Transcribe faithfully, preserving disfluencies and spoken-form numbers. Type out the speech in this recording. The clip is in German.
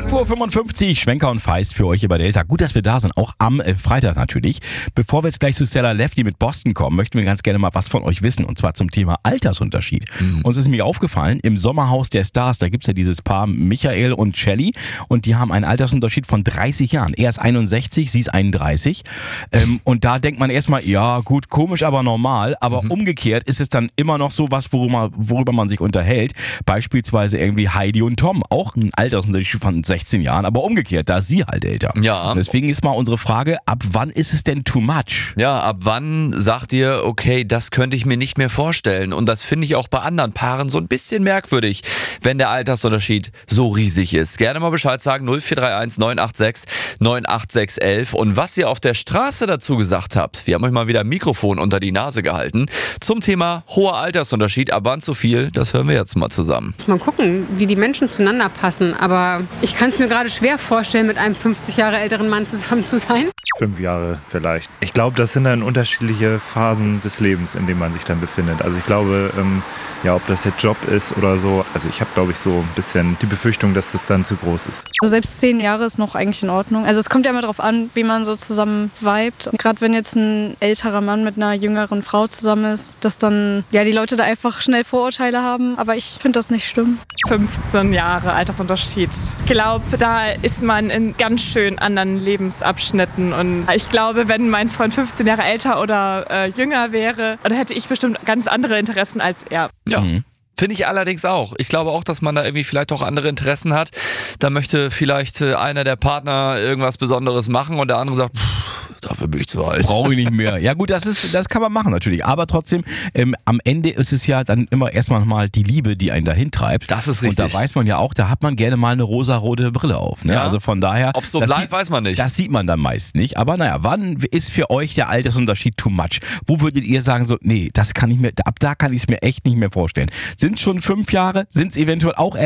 fünf Uhr fünfundfünfzig, Schwenker und Feist für euch über Delta. Gut, dass wir da sind, auch am äh, Freitag natürlich. Bevor wir jetzt gleich zu Stella Lefty mit Boston kommen, möchten wir ganz gerne mal was von euch wissen. Und zwar zum Thema Altersunterschied. Mhm. Uns ist mir aufgefallen, im Sommerhaus der Stars, da gibt es ja dieses Paar Michael und Shelly. Und die haben einen Altersunterschied von dreißig Jahren. Er ist einundsechzig, sie ist einunddreißig. Ähm, und da denkt man erstmal, ja gut, komisch, aber normal. Aber mhm. umgekehrt ist es dann immer noch so was, worüber, worüber man sich unterhält. Beispielsweise irgendwie Heidi und Tom. Auch ein Altersunterschied von sechzehn Jahren, aber umgekehrt, da ist sie halt älter. Ja. Und deswegen ist mal unsere Frage, ab wann ist es denn too much? Ja, ab wann sagt ihr, okay, das könnte ich mir nicht mehr vorstellen. Und das finde ich auch bei anderen Paaren so ein bisschen merkwürdig, wenn der Altersunterschied so riesig ist. Gerne mal Bescheid sagen, null vier drei eins neun acht sechs neun acht sechs eins. Und was ihr auf der Straße dazu gesagt habt, wir haben euch mal wieder ein Mikrofon unter die Nase gehalten, zum Thema hoher Altersunterschied, ab wann zu viel, das hören wir jetzt mal zusammen. Mal gucken, wie die Menschen zueinander passen, aber ich kann es mir gerade schwer vorstellen, mit einem fünfzig Jahre älteren Mann zusammen zu sein. Fünf Jahre vielleicht. Ich glaube, das sind dann unterschiedliche Phasen des Lebens, in denen man sich dann befindet. Also ich glaube, ähm, ja, ob das jetzt Job ist oder so, also ich habe, glaube ich, so ein bisschen die Befürchtung, dass das dann zu groß ist. Also selbst zehn Jahre ist noch eigentlich in Ordnung. Also es kommt ja immer darauf an, wie man so zusammen vibet. Gerade wenn jetzt ein älterer Mann mit einer jüngeren Frau zusammen ist, dass dann ja die Leute da einfach schnell Vorurteile haben. Aber ich finde das nicht schlimm. fünfzehn Jahre Altersunterschied. Ich glaube, da ist man in ganz schön anderen Lebensabschnitten. Und ich glaube, wenn mein Freund fünfzehn Jahre älter oder äh, jünger wäre, dann hätte ich bestimmt ganz andere Interessen als er. Ja. Mhm. Finde ich allerdings auch. Ich glaube auch, dass man da irgendwie vielleicht auch andere Interessen hat. Da möchte vielleicht einer der Partner irgendwas Besonderes machen und der andere sagt, pff, dafür bin ich zu alt. Brauche ich nicht mehr. Ja gut, das ist, das kann man machen natürlich. Aber trotzdem, ähm, am Ende ist es ja dann immer erstmal mal die Liebe, die einen dahin treibt. Das ist richtig. Und da weiß man ja auch, da hat man gerne mal eine rosarote Brille auf. Ne? Ja. Also von daher. Ob es so bleibt, sieht, weiß man nicht. Das sieht man dann meist nicht. Aber naja, wann ist für euch der Altersunterschied too much? Wo würdet ihr sagen so, nee, das kann ich mir, ab da kann ich es mir echt nicht mehr vorstellen. Sind es schon fünf Jahre? Sind es eventuell auch